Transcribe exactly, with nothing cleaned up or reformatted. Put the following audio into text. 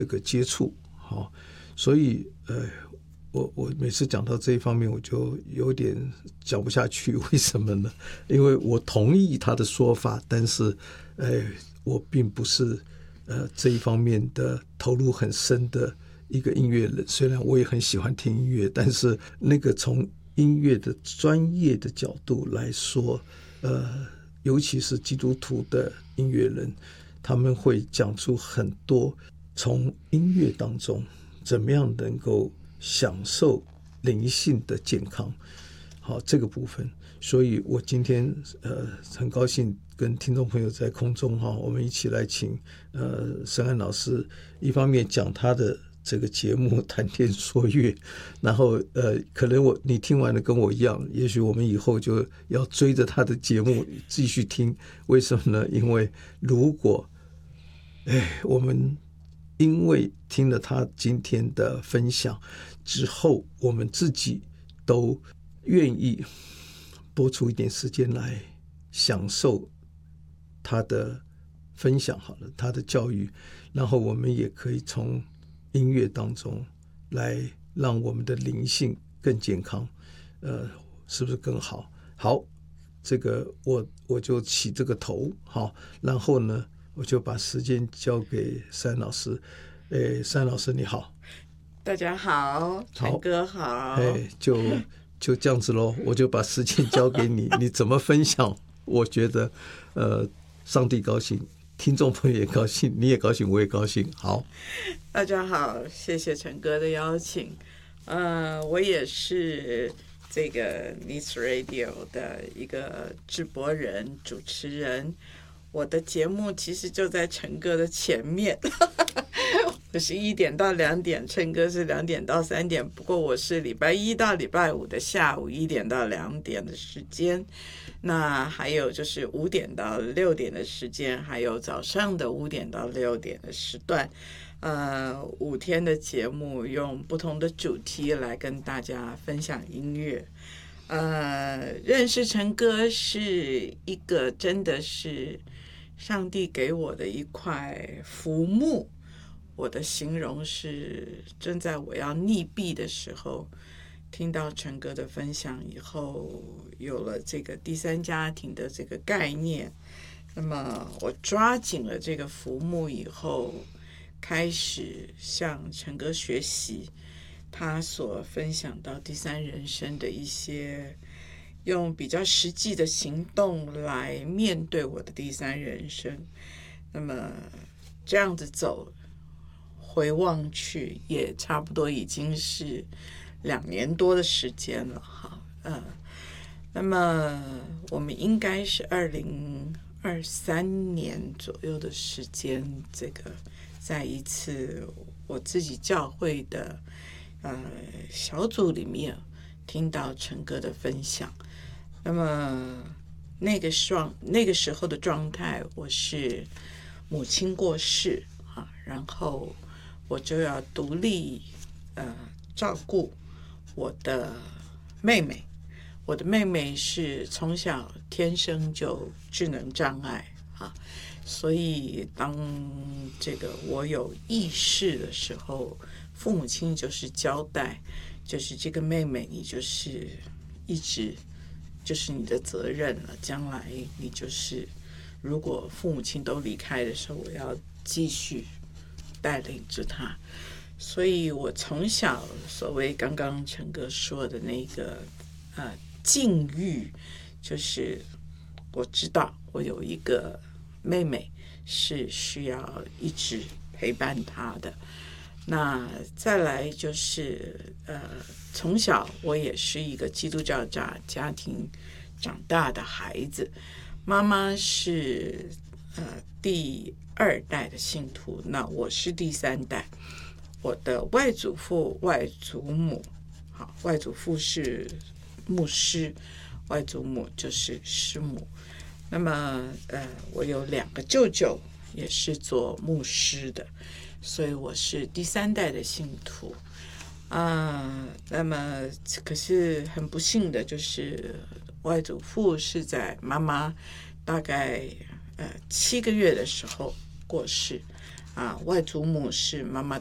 这个接触，好、哦，所以呃，我我每次讲到这一方面，我就有点讲不下去，为什么呢？因为我同意他的说法，但是呃，我并不是呃这一方面的投入很深的一个音乐人，虽然我也很喜欢听音乐，但是那个从音乐的专业的角度来说，呃，尤其是基督徒的音乐人，他们会讲出很多从音乐当中怎么样能够享受灵性的健康，好，这个部分。所以我今天呃很高兴跟听众朋友在空中哈，我们一起来请呃申安老师，一方面讲他的这个节目谈天说乐，然后呃，可能我你听完了跟我一样，也许我们以后就要追着他的节目继续听。为什么呢？因为如果哎我们因为听了他今天的分享之后，我们自己都愿意播出一点时间来享受他的分享好了，他的教育，然后我们也可以从音乐当中来让我们的灵性更健康，呃，是不是更好？好，这个我我就起这个头，好，然后呢，我就把时间交给申老师。诶，申老师你好。 大家好，陈哥好。 哎，就就这样子咯，我就把时间交给你，你怎么分享？我觉得，呃，上帝高兴，听众朋友也高兴，你也高兴，我也高兴。好， 大家好，谢谢陈哥的邀请。呃，我也是这个 Needs Radio 的一个制播人、主持人。我的节目其实就在陈哥的前面，我是一点到两点，陈哥是两点到三点。不过我是礼拜一到礼拜五的下午一点到两点的时间，那还有就是五点到六点的时间，还有早上的五点到六点的时段。呃，五天的节目用不同的主题来跟大家分享音乐。呃，认识陈哥是一个真的是上帝给我的一块浮木，我的形容是正在我要溺毙的时候，听到陈哥的分享以后，有了这个第三家庭的这个概念，那么我抓紧了这个浮木以后，开始向陈哥学习他所分享到第三人生的一些用比较实际的行动来面对我的第三人生。那么这样子走，回望去也差不多已经是两年多的时间了哈。呃，那么我们应该是二零二三年左右的时间，这个在一次我自己教会的呃小组里面听到陈哥的分享。那么那个状那个时候的状态，我是母亲过世啊，然后我就要独立呃照顾我的妹妹。我的妹妹是从小天生就智能障碍啊，所以当这个我有意识的时候，父母亲就是交代，就是这个妹妹你就是一直就是你的责任了，将来你就是如果父母亲都离开的时候，我要继续带领着她。所以我从小所谓刚刚陈哥说的那个呃境遇，就是我知道我有一个妹妹是需要一直陪伴她的。那再来就是呃，从小我也是一个基督教家家庭长大的孩子，妈妈是呃第二代的信徒，那我是第三代。我的外祖父、外祖母，好，外祖父是牧师，外祖母就是师母。那么呃，我有两个舅舅也是做牧师的。所以我是第三代的信徒啊。那么可是很不幸的就是外祖父是在妈妈大概呃七个月的时候过世啊，外祖母是妈妈